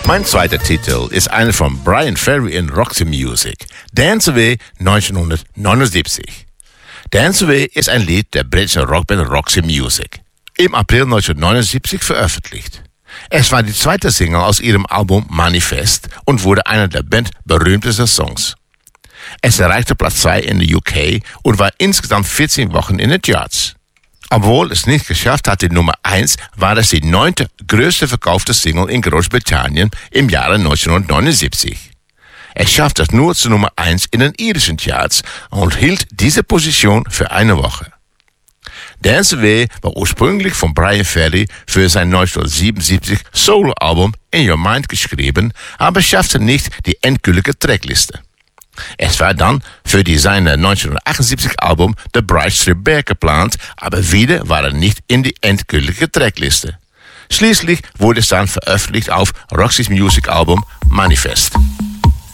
Mein zweiter Titel ist einer von Bryan Ferry in Roxy Music, Dance Away 1979. Dance Away ist ein Lied der britischen Rockband Roxy Music, im April 1979 veröffentlicht. Es war die zweite Single aus ihrem Album Manifest und wurde einer der Band berühmtesten Songs. Es erreichte Platz 2 in der UK und war insgesamt 14 Wochen in den Charts. Obwohl es nicht geschafft hat, die Nummer 1, war es die 9. größte verkaufte Single in Großbritannien im Jahre 1979. Es schaffte es nur zur Nummer 1 in den irischen Charts und hielt diese Position für eine Woche. Dance Away war ursprünglich von Bryan Ferry für sein 1977 Soloalbum In Your Mind geschrieben, aber schaffte nicht die endgültige Trackliste. Es war dann für seine 1978 Album The Bright Strip Back geplant, aber wieder war er nicht in die endgültige Trackliste. Schließlich wurde es dann veröffentlicht auf Roxy's Music Album Manifest.